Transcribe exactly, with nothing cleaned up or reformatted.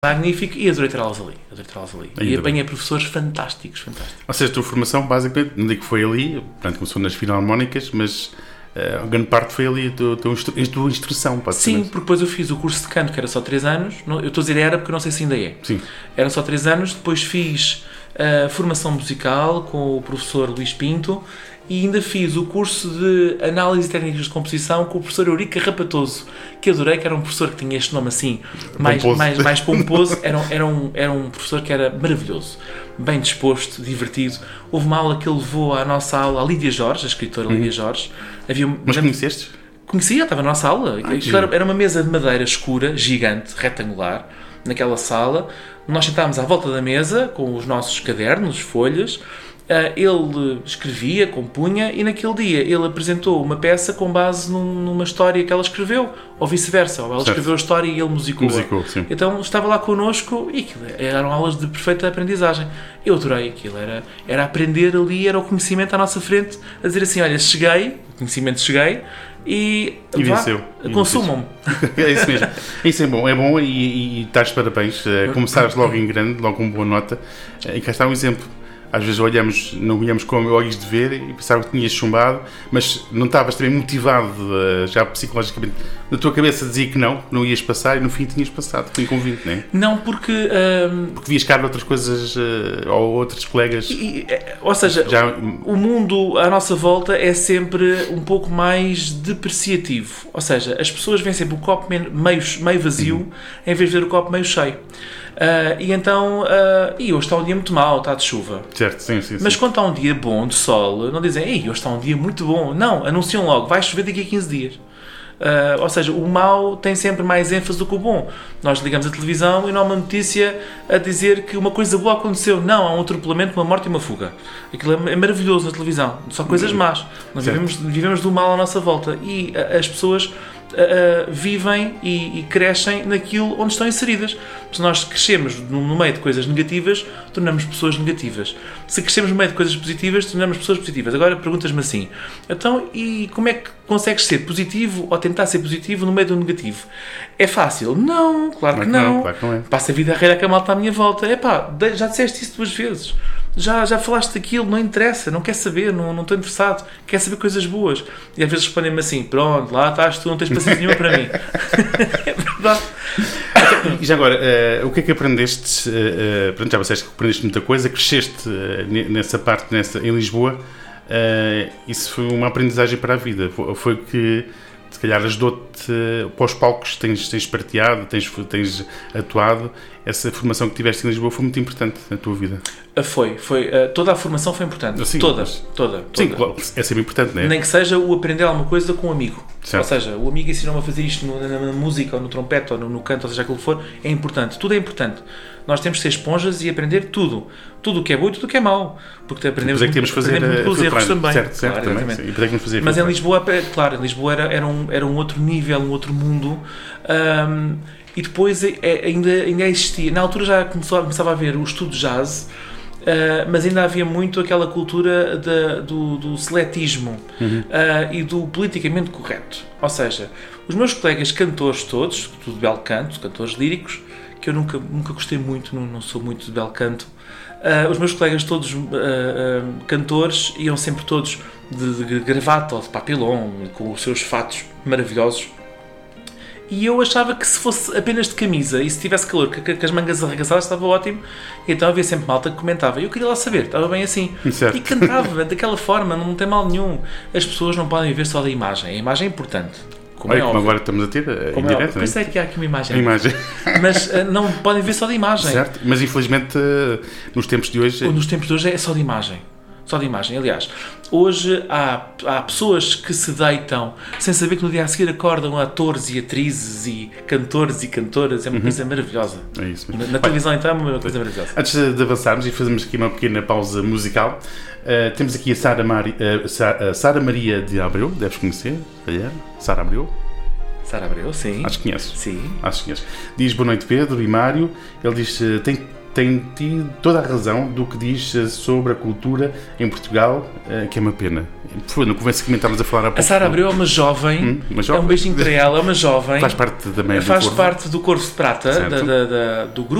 magnífico e adorei tê-las ali. Adorei tê-las ali. Ainda e apanhei bem. professores fantásticos, fantásticos. Ou seja, a tua formação, basicamente, não digo que foi ali, portanto, começou nas filarmónicas, mas uh, a grande parte foi ali a tua, a tua, instru- a tua instrução, Sim, basicamente. porque depois eu fiz o curso de canto, que era só três anos. Não- Eu estou a dizer era porque eu não sei se ainda é. Sim. Eram só três anos. Depois fiz a formação musical com o professor Luís Pinto e ainda fiz o curso de análise de técnicas de composição com o professor Eurico Rapatoso, que adorei, que era um professor que tinha este nome assim, mais, Pomposo. mais, mais pomposo. Era, um- era, um, era um professor que era maravilhoso, bem disposto, divertido. Houve uma aula que ele levou à nossa aula, a Lídia Jorge, a escritora Lídia Jorge. Havia um- Mas conheceste? Conhecia, estava na nossa aula. Ah, Aquilo era, era uma mesa de madeira escura, gigante, retangular, naquela sala. Nós sentávamos à volta da mesa, com os nossos cadernos, folhas. Ah, ele escrevia, compunha, e naquele dia ele apresentou uma peça com base num- numa história que ela escreveu, ou vice-versa. Ou ela Certo. escreveu a história e ele musicou. Musicou, sim. Então estava lá connosco e aquilo eram aulas de perfeita aprendizagem. Eu adorei aquilo. Era, era aprender ali, era o conhecimento à nossa frente, a dizer assim, olha, cheguei, o conhecimento cheguei, e, E vá, venceu. E consumam-me. É isso mesmo. Isso é bom, é bom e, e, e estás de parabéns. Uh, começares logo em grande, logo com boa nota. Uh, e cá está um exemplo. Às vezes olhamos, não olhamos com olhos de ver e pensava que tinhas chumbado, mas não estavas também motivado, uh, já psicologicamente. Na tua cabeça dizia que não, que não ias passar e no fim tinhas passado. Foi inconveniente, não é? Não, porque... hum, Porque vias cá outras coisas, uh, ou outros colegas. e- é, ou seja, Já- o mundo à nossa volta é sempre um pouco mais depreciativo. Ou seja, as pessoas veem sempre o copo men- meio, meio vazio Uhum. em vez de ver o copo meio cheio. Ah, e então... ah, e hoje está um dia muito mau, está de chuva. Certo, sim, sim. Mas sim. quando está um dia bom, de sol, não dizem, ei, hoje está um dia muito bom. Não, anunciam logo, vai chover daqui a quinze dias. Ah, ou seja, o mau tem sempre mais ênfase do que o bom. Nós ligamos a televisão e não há uma notícia a dizer que uma coisa boa aconteceu. Não, há um atropelamento, uma morte e uma fuga. Aquilo é maravilhoso na televisão. Só coisas más. Nós Certo. vivemos, vivemos do mal à nossa volta. E ah, as pessoas ah, ah, vivem e, e crescem naquilo onde estão inseridas. Se nós crescemos no, no meio de coisas negativas, tornamos pessoas negativas. Se crescemos no meio de coisas positivas, tornamos pessoas positivas. Agora perguntas-me assim, então, e como é que consegues ser positivo ou tentar ser positivo no meio do negativo? É fácil? Não, claro que Claro que não. não, claro que não é. Passa a vida a rir a malta à minha volta. Epá, de- já disseste isso duas vezes. Já, já falaste daquilo, não interessa, não quer saber, não, não estou interessado, quer saber coisas boas. E às vezes respondem-me assim, pronto, lá estás tu, não tens paciência nenhuma para mim. É verdade. E já agora, eh, o que é que aprendeste? eh, eh, pronto, já disseste que aprendeste muita coisa, cresceste eh, ne- nessa parte, nessa, em Lisboa. eh, isso foi uma aprendizagem para a vida. Foi, foi que, se calhar, ajudou-te eh, para os palcos, tens, tens parteado, tens, tens atuado. Essa formação que tiveste em Lisboa foi muito importante na tua vida. Ah, Foi, foi. ah, Toda a formação foi importante. Sim, toda, mas- toda, toda. Sim, claro, é sempre importante, não é? Nem que seja o aprender alguma coisa com um amigo. Certo. Ou seja, o amigo ensinou-me a fazer isto no- na, na música, ou no trompete, ou no, no canto, ou seja aquilo que for, é importante. Tudo é importante. Nós temos que ser esponjas e aprender tudo. Tudo o que é bom e tudo o que é mau. Porque aprendemos Depois é que temos muito, que fazer aprendemos muito eh, pelos erros filtragem. também. Certo, certo, Claro, também. exatamente. Sim, e depois é que vamos fazer Mas em filtragem. Lisboa, é- claro, em Lisboa era, era, um, era um outro nível, um outro mundo. Ahm, e depois é- é- ainda, ainda existia. Na altura já começou, começava a haver o estudo de jazz, ah, mas ainda havia muito aquela cultura da- do, do seletismo ah, e do politicamente correto. Ou seja, os meus colegas cantores todos, tudo belo canto, cantores líricos, que eu nunca, nunca gostei muito, não, não sou muito de belo canto, ah, os meus colegas todos ah, ah, cantores iam sempre todos de, de gravata ou de papilão, com os seus fatos maravilhosos. E eu achava que se fosse apenas de camisa e se tivesse calor, que, que- que as mangas arregaçadas estava ótimo. E então havia sempre malta que comentava. Eu queria lá saber, estava bem assim. Certo. E cantava daquela forma, não tem mal nenhum. As pessoas não podem ver só da imagem. A imagem é importante. Como Olha, é como óbvio. agora estamos a ter, eh, Como em é óbvio. direto, Por não isso é? é que há aqui uma imagem. A imagem. Mas ah, não podem ver só da imagem. Certo, mas infelizmente eh, nos tempos de hoje Nos tempos de hoje é só de imagem. Só de imagem. Aliás, hoje há, há pessoas que se deitam sem saber que no dia a seguir acordam atores e atrizes e cantores e cantoras. É uma coisa maravilhosa. é isso Na, mesmo. na televisão, então, é uma coisa maravilhosa. Antes de avançarmos e fazermos aqui uma pequena pausa musical, eh, temos aqui a Sara, Mari, eh, Sa- a Sara Maria de Abreu, deves conhecer, calhar. Sara Abreu, Sara Abreu, sim. acho que conheces. Sim. Acho que conheces. Diz boa noite Pedro e Mário. Ele diz, eh, tem, tem tido toda a razão do que diz sobre a cultura em Portugal, que é uma pena. Por favor, não convence que comentámos a falar há pouco. A Sara Abreu é uma jovem, hum, uma jovem, é um beijinho para ela, é uma jovem. Faz parte também faz do parte do Corvo de Prata, da, da, da, do grupo